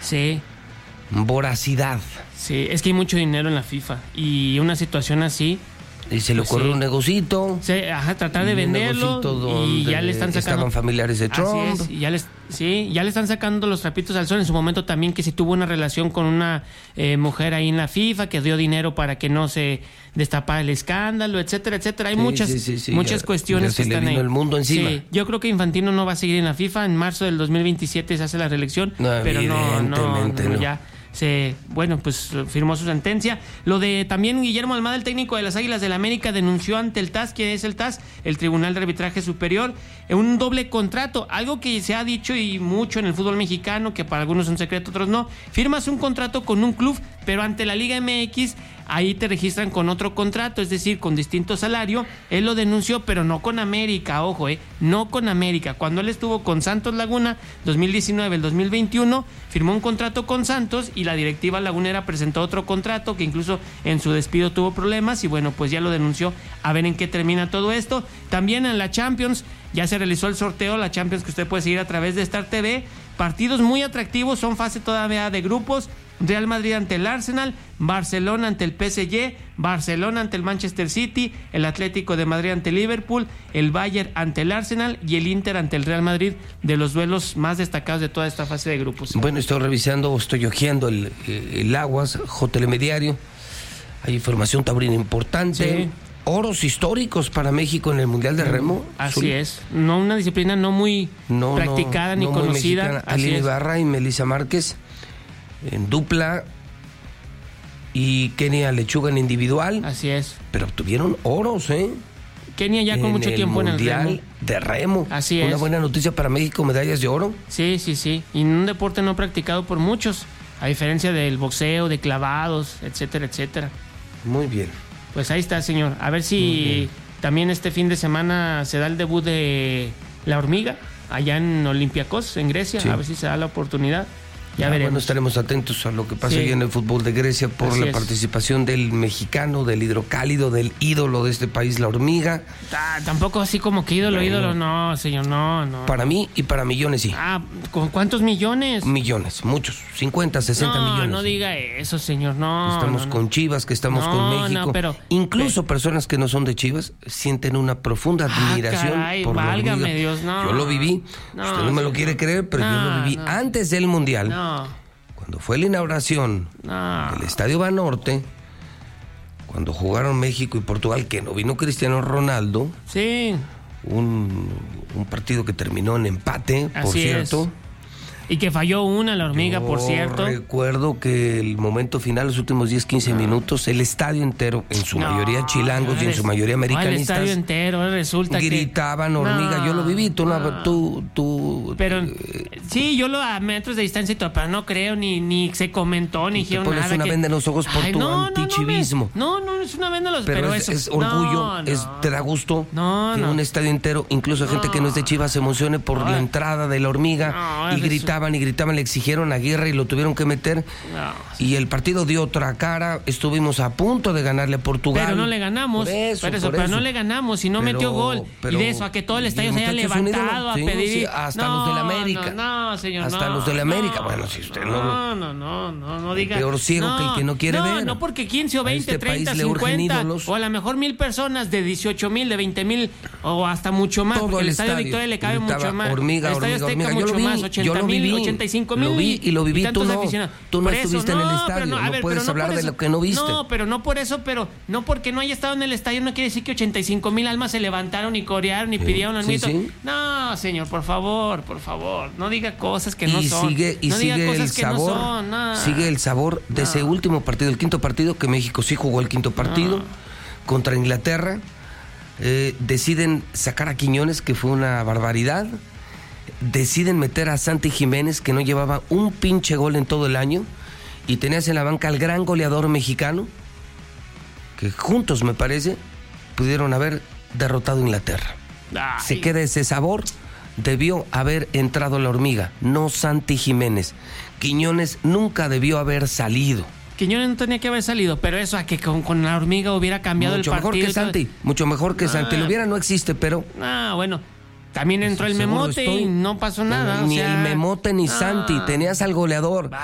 Sí. Voracidad. Sí, es que hay mucho dinero en la FIFA y una situación así. Y se le ocurrió un negocito. Sí, tratar de venderlo y ya le están sacando. Estaban familiares de Trump. Así es, y ya le están sacando los trapitos al sol. En su momento también que se tuvo una relación con una mujer ahí en la FIFA que dio dinero para que no se destapara el escándalo, etcétera, etcétera. Hay muchas cuestiones que están ahí. El mundo encima. Sí, yo creo que Infantino no va a seguir en la FIFA. En marzo del 2027 se hace la reelección, pero no, ya. Pues firmó su sentencia. Lo de también Guillermo Almada, el técnico de las Águilas del América, denunció ante el TAS, ¿quién es el TAS? El Tribunal de Arbitraje Superior, un doble contrato, algo que se ha dicho y mucho en el fútbol mexicano, que para algunos es un secreto, otros no. Firmas un contrato con un club, pero ante la Liga MX ahí te registran con otro contrato, es decir, con distinto salario. Él lo denunció, pero no con América, ojo, no con América. Cuando él estuvo con Santos Laguna, 2019, el 2021, firmó un contrato con Santos y la directiva lagunera presentó otro contrato que incluso en su despido tuvo problemas y bueno, pues ya lo denunció. A ver en qué termina todo esto. También en la Champions, ya se realizó el sorteo, la Champions que usted puede seguir a través de Star TV. Partidos muy atractivos, son fase todavía de grupos. Real Madrid ante el Arsenal, Barcelona ante el PSG, Barcelona ante el Manchester City, el Atlético de Madrid ante el Liverpool, el Bayern ante el Arsenal y el Inter ante el Real Madrid, de los duelos más destacados de toda esta fase de grupos. Bueno, estoy hojeando el Aguas, Telediario. Hay información taurina importante. Sí. Oros históricos para México en el Mundial de Remo. Así es. No, una disciplina no muy practicada ni conocida. Aline Ibarra y Melissa Márquez en dupla y Kenia Lechuga en individual. Así es. Pero obtuvieron oros, Kenia ya con mucho tiempo en el Mundial de Remo. Así es. Una buena noticia para México, medallas de oro. Sí. Y en un deporte no practicado por muchos, a diferencia del boxeo, de clavados, etcétera, etcétera. Muy bien. Pues ahí está, señor. A ver si también este fin de semana se da el debut de la hormiga allá en Olympiacos, en Grecia. Sí. A ver si se da la oportunidad. Ya veremos. Bueno, estaremos atentos a lo que pasa allá en el fútbol de Grecia por la participación del mexicano, del hidrocálido, del ídolo de este país, la hormiga. Tampoco así como que ídolo, no, señor, no. Para mí y para millones, sí. ¿Con cuántos millones? Millones, muchos, 50, 60 millones. No diga eso, señor, no. Estamos con Chivas, que estamos con México. Pero incluso personas que no son de Chivas sienten una profunda admiración por la hormiga. Válgame Dios, no. Yo lo viví. Usted no me lo quiere creer, pero yo lo viví antes del Mundial. Cuando fue la inauguración del Estadio Banorte, cuando jugaron México y Portugal, que no vino Cristiano Ronaldo. Sí. Un partido que terminó en empate, por cierto. Y que falló la hormiga, por cierto. Recuerdo que el momento final, los últimos 10, 15 minutos, el estadio entero, en su mayoría chilangos y en su mayoría americanistas. El estadio entero, resulta gritaban hormiga. Yo lo viví, tú. Pero sí, yo a metros de distancia y todo, pero no creo, ni se comentó, ni dijeron nada. Te pones una venda en los ojos por tu antichivismo. No, es una venda en los ojos. Pero es orgullo, te da gusto que un estadio entero, incluso gente que no es de Chivas, se emocione por la entrada de la hormiga y gritaban, le exigieron a Aguirre y lo tuvieron que meter. Y el partido dio otra cara. Estuvimos a punto de ganarle a Portugal. Pero no le ganamos. Pero no le ganamos y no metió gol. Y de eso, a que todo el estadio se haya levantado a pedir. Sí, hasta los de la América. No, señor. Hasta los de la América. Bueno, si usted no diga. Peor ciego que el que no quiere ver. No, porque 15 o 20, 30, 50 o a lo mejor 1,000 personas, de 18,000, de 20,000 o hasta mucho más. Todo porque el estadio Victoria le cabe mucho más. El estadio Azteca mucho más, 80,000, 85,000. Lo vi y lo viví. Tú no estuviste en el estadio. No puedes hablar de lo que no viste. No, pero no por eso, no porque no haya estado en el estadio no quiere decir que 85,000 almas se levantaron y corearon y pidieron al mito. No, señor, por favor, no diga cosas que no son. Sigue el sabor de ese último partido, el quinto partido, que México sí jugó el quinto partido contra Inglaterra. Deciden sacar a Quiñones, que fue una barbaridad. Deciden meter a Santi Jiménez, que no llevaba un pinche gol en todo el año, y tenías en la banca al gran goleador mexicano, que juntos, me parece, pudieron haber derrotado a Inglaterra. Se queda ese sabor. Debió haber entrado la hormiga, no Santi Jiménez. Quiñones nunca debió haber salido. Quiñones no tenía que haber salido, pero eso a que con la hormiga hubiera cambiado el partido. Mucho mejor que Santi. Lo hubiera no existe, pero... bueno, también entró el Memote y no pasó nada. Ni el Memote ni Santi, tenías al goleador.